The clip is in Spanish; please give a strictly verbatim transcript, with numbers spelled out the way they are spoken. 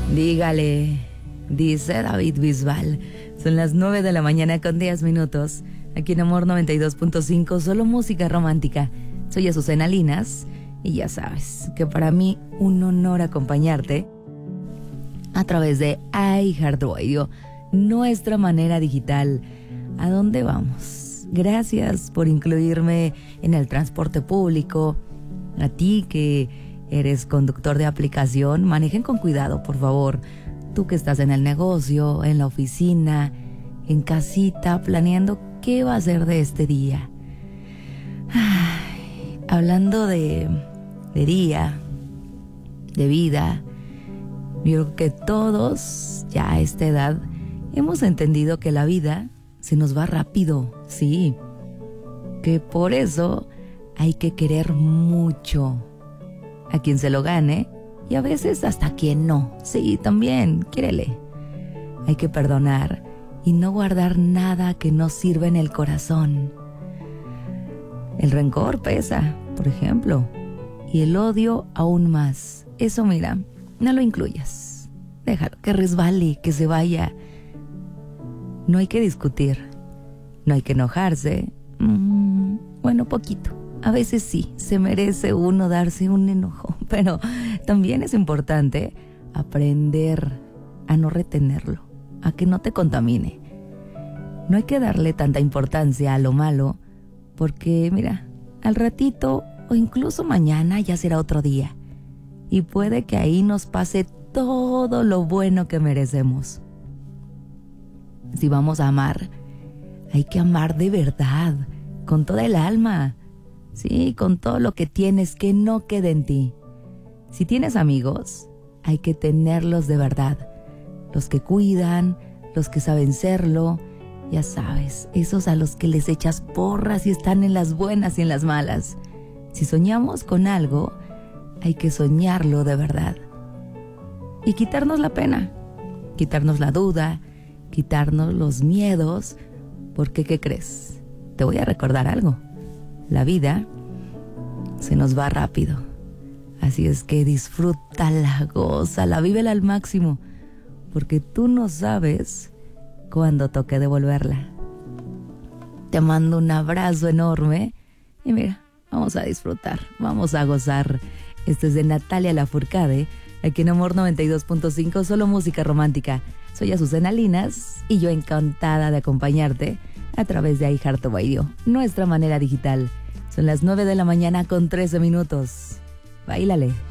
Dígale, dice David Bisbal. Son las nueve de la mañana con diez minutos. Aquí en Amor noventa y dos punto cinco, solo música romántica. Soy Azucena Linas y ya sabes que para mí un honor acompañarte a través de iHeartRadio, nuestra manera digital. ¿A dónde vamos? Gracias por incluirme en el transporte público. A ti que eres conductor de aplicación, manejen con cuidado, por favor. Tú que estás en el negocio, en la oficina, en casita, planeando qué va a ser de este día. Ay, hablando de, de día, de vida, yo creo que todos ya a esta edad hemos entendido que la vida se nos va rápido, sí. Que por eso hay que querer mucho a quien se lo gane y a veces hasta a quien no. Sí, también, quiérele. Hay que perdonar y no guardar nada que no sirva en el corazón. El rencor pesa, por ejemplo, y el odio aún más. Eso, mira, no lo incluyas. Déjalo que resbale, que se vaya. No hay que discutir, no hay que enojarse. Mm, bueno, poquito. A veces sí, se merece uno darse un enojo, pero también es importante aprender a no retenerlo, a que no te contamine. No hay que darle tanta importancia a lo malo, porque mira, al ratito o incluso mañana ya será otro día. Y puede que ahí nos pase todo lo bueno que merecemos. Si vamos a amar, hay que amar de verdad, con toda el alma. Sí, con todo lo que tienes, que no quede en ti. Si tienes amigos, hay que tenerlos de verdad. Los que cuidan, los que saben serlo, ya sabes, esos a los que les echas porras y están en las buenas y en las malas. Si soñamos con algo, hay que soñarlo de verdad. Y quitarnos la pena, quitarnos la duda, quitarnos los miedos, porque ¿qué crees? Te voy a recordar algo. La vida se nos va rápido, así es que disfrútala, gózala, vívela al máximo, porque tú no sabes cuándo toque devolverla. Te mando un abrazo enorme y mira, vamos a disfrutar, vamos a gozar. Este es de Natalia Lafourcade, aquí en Amor noventa y dos punto cinco, solo música romántica. Soy Azucena Linas y yo encantada de acompañarte a través de iHeartRadio, nuestra manera digital. Son las nueve de la mañana con trece minutos. Báilale.